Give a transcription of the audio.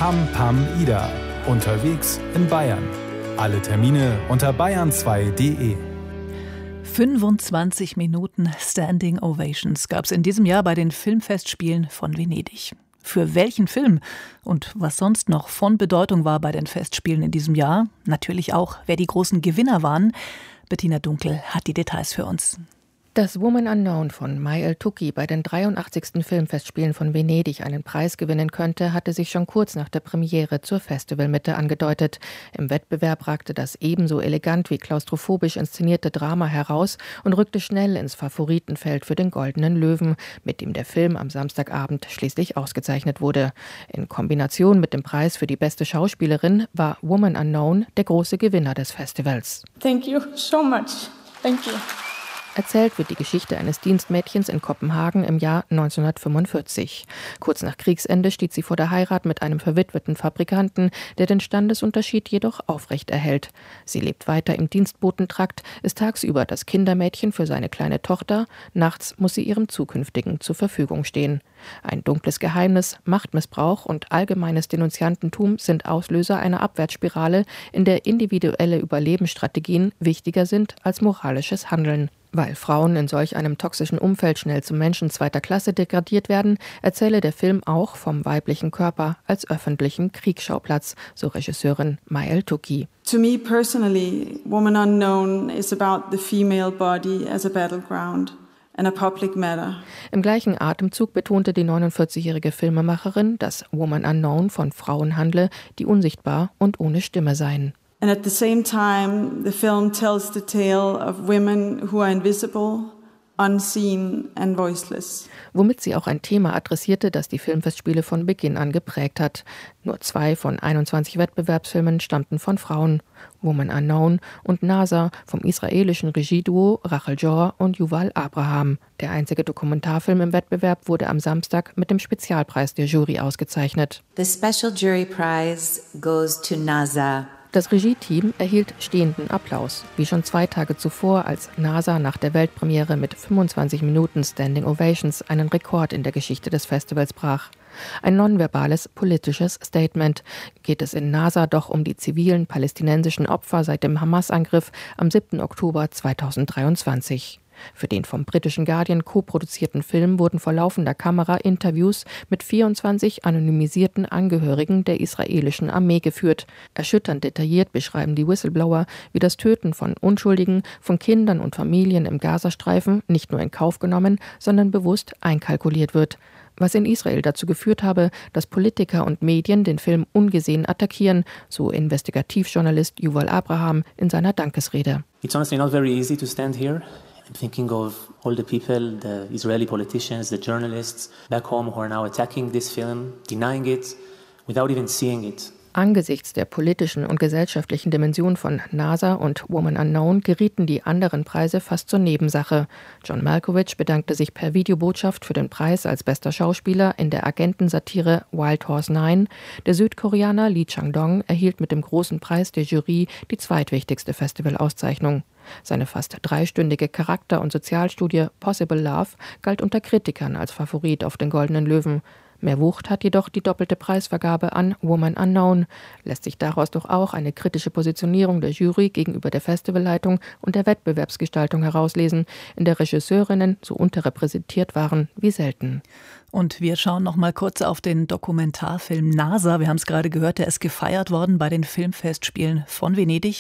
Pam Pam Ida. Unterwegs in Bayern. Alle Termine unter bayern2.de. 25 Minuten Standing Ovations gab es in diesem Jahr bei den Filmfestspielen von Venedig. Für welchen Film und was sonst noch von Bedeutung war bei den Festspielen in diesem Jahr, natürlich auch, wer die großen Gewinner waren. Bettina Dunkel hat die Details für uns. Dass Woman Unknown von May El-Toukhy bei den 83. Filmfestspielen von Venedig einen Preis gewinnen könnte, hatte sich schon kurz nach der Premiere zur Festivalmitte angedeutet. Im Wettbewerb ragte das ebenso elegant wie klaustrophobisch inszenierte Drama heraus und rückte schnell ins Favoritenfeld für den Goldenen Löwen, mit dem der Film am Samstagabend schließlich ausgezeichnet wurde. In Kombination mit dem Preis für die beste Schauspielerin war Woman Unknown der große Gewinner des Festivals. Thank you so much. Thank you. Erzählt wird die Geschichte eines Dienstmädchens in Kopenhagen im Jahr 1945. Kurz nach Kriegsende steht sie vor der Heirat mit einem verwitweten Fabrikanten, der den Standesunterschied jedoch aufrecht erhält. Sie lebt weiter im Dienstbotentrakt, ist tagsüber das Kindermädchen für seine kleine Tochter, nachts muss sie ihrem Zukünftigen zur Verfügung stehen. Ein dunkles Geheimnis, Machtmissbrauch und allgemeines Denunziantentum sind Auslöser einer Abwärtsspirale, in der individuelle Überlebensstrategien wichtiger sind als moralisches Handeln. Weil Frauen in solch einem toxischen Umfeld schnell zu Menschen zweiter Klasse degradiert werden, erzähle der Film auch vom weiblichen Körper als öffentlichen Kriegsschauplatz, so Regisseurin May El-Toukhy. To me personally, Woman Unknown is about the female body as a battleground and a public matter. Im gleichen Atemzug betonte die 49-jährige Filmemacherin, dass Woman Unknown von Frauen handle, die unsichtbar und ohne Stimme seien. And at the same time, the film tells the tale of women who are invisible, unseen and voiceless. Womit sie auch ein Thema adressierte, das die Filmfestspiele von Beginn an geprägt hat. Nur 2 von 21 Wettbewerbsfilmen stammten von Frauen, Woman Unknown und NASA vom israelischen Regieduo Rachel Jor und Yuval Abraham. Der einzige Dokumentarfilm im Wettbewerb wurde am Samstag mit dem Spezialpreis der Jury ausgezeichnet. The Special Jury Prize goes to NASA. Das Regie-Team erhielt stehenden Applaus, wie schon 2 Tage zuvor, als NASA nach der Weltpremiere mit 25 Minuten Standing Ovations einen Rekord in der Geschichte des Festivals brach. Ein nonverbales politisches Statement. Geht es in NASA doch um die zivilen palästinensischen Opfer seit dem Hamas-Angriff am 7. Oktober 2023. Für den vom britischen Guardian co-produzierten Film wurden vor laufender Kamera Interviews mit 24 anonymisierten Angehörigen der israelischen Armee geführt. Erschütternd detailliert beschreiben die Whistleblower, wie das Töten von Unschuldigen, von Kindern und Familien im Gazastreifen nicht nur in Kauf genommen, sondern bewusst einkalkuliert wird. Was in Israel dazu geführt habe, dass Politiker und Medien den Film ungesehen attackieren, so Investigativjournalist Yuval Abraham in seiner Dankesrede. It's honestly not very easy to stand here. I'm thinking of all the people, the Israeli politicians, the journalists back home who are now attacking this film, denying it, without even seeing it. Angesichts der politischen und gesellschaftlichen Dimension von NASA und Woman Unknown gerieten die anderen Preise fast zur Nebensache. John Malkovich bedankte sich per Videobotschaft für den Preis als bester Schauspieler in der Agentensatire Wild Horse 9. Der Südkoreaner Lee Chang-dong erhielt mit dem großen Preis der Jury die zweitwichtigste Festivalauszeichnung. Seine fast 3-stündige Charakter- und Sozialstudie Possible Love galt unter Kritikern als Favorit auf den Goldenen Löwen. Mehr Wucht hat jedoch die doppelte Preisvergabe an Woman Unknown. Lässt sich daraus doch auch eine kritische Positionierung der Jury gegenüber der Festivalleitung und der Wettbewerbsgestaltung herauslesen, in der Regisseurinnen so unterrepräsentiert waren wie selten. Und wir schauen noch mal kurz auf den Dokumentarfilm NASA. Wir haben es gerade gehört, der ist gefeiert worden bei den Filmfestspielen von Venedig.